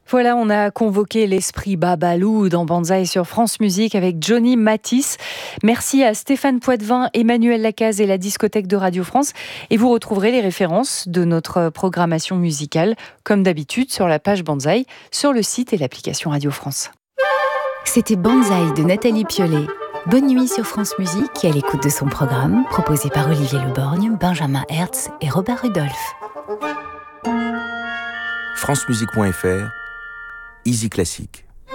Voilà, on a convoqué l'esprit Babalou dans Banzai sur France Musique avec Johnny Matisse. Merci à Stéphane Poitvin, Emmanuel Lacaze et la discothèque de Radio France. Et vous retrouverez les références de notre programmation musicale, comme d'habitude, sur la page Banzai, sur le site et l'application Radio France. C'était Banzai de Nathalie Piolet. Bonne nuit sur France Musique et à l'écoute de son programme, proposé par Olivier Leborgne, Benjamin Hertz et Robert Rudolph. francemusique.fr, Easy Classique.